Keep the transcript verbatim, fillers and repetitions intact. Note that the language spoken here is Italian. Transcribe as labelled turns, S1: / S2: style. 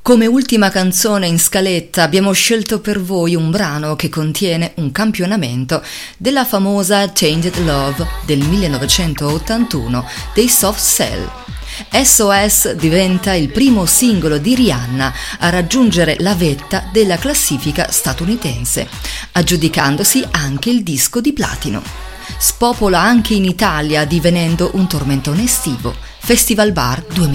S1: Come ultima canzone in scaletta abbiamo scelto per voi un brano che contiene un campionamento della famosa Tainted Love del millenovecentottantuno dei Soft Cell. S O S diventa il primo singolo di Rihanna a raggiungere la vetta della classifica statunitense, aggiudicandosi anche il disco di platino. Spopola anche in Italia divenendo un tormentone estivo. Festival Bar duemila.